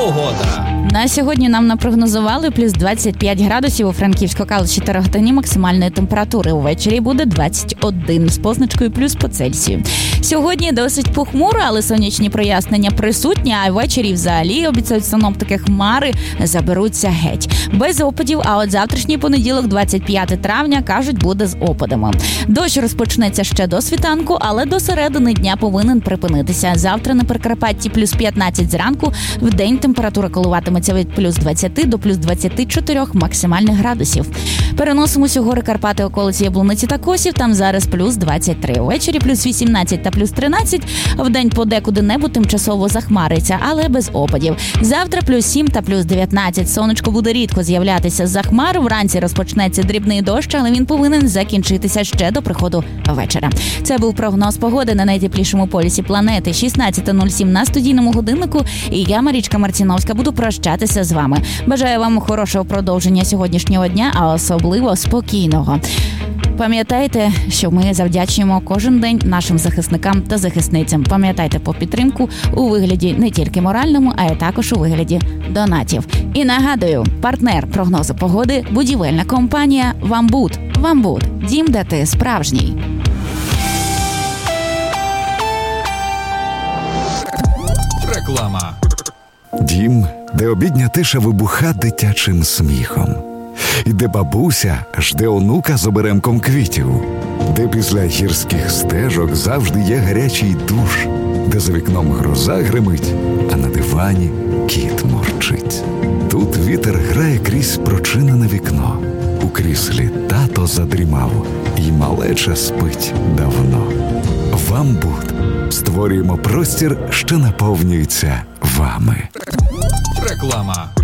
Погода. На сьогодні нам напрогнозували плюс 25 градусів у Франківську, Калуші та Рогатині максимальної температури. Увечері буде 21 з позначкою плюс по Цельсію. Сьогодні досить похмуро, але сонячні прояснення присутні, а ввечері взагалі, обіцяють синоптики, хмари заберуться геть. Без опадів, а от завтрашній понеділок, 25 травня, кажуть, буде з опадами. Дощ розпочнеться ще до світанку, але до середини дня повинен припинитися. Завтра на Прикарпатті плюс 15 зранку, в день температура коливатиметься від плюс 20 до плюс 24 максимальних градусів. Переносимося у гори Карпати, околиці Яблуниці та Косів, там зараз плюс 23. Увечері плюс 18 та плюс 13, в день подекуди-небудь тимчасово захмариться, але без опадів. Завтра плюс 7 та плюс 19. Сонечко буде рідко з'являтися з-за хмар, вранці розпочнеться дрібний дощ, але він повинен закінчитися ще до приходу вечора. Це був прогноз погоди на найтеплішому полюсі планети. 16:07 на студійному годиннику, і я, Марічка Марціновська, буду прощатися з вами. Бажаю вам хорошого продовження сьогоднішнього дня, а особливо спокійного. Пам'ятайте, що ми завдячуємо кожен день нашим захисникам та захисницям. Пам'ятайте про підтримку у вигляді не тільки моральному, а й також у вигляді донатів. І нагадую, партнер прогнозу погоди – будівельна компанія «Вамбуд». «Вамбуд» – дім, де ти справжній. Реклама. Дім, де обідня тиша вибуха дитячим сміхом. І де бабуся жде онука з оберемком квітів. Де після гірських стежок завжди є гарячий душ. Де за вікном гроза гримить, а на дивані кіт мурчить. Тут вітер грає крізь прочинене вікно. У кріслі тато задрімав, і малеча спить давно. «Вамбуд». Створюємо простір, що наповнюється вами. Реклама.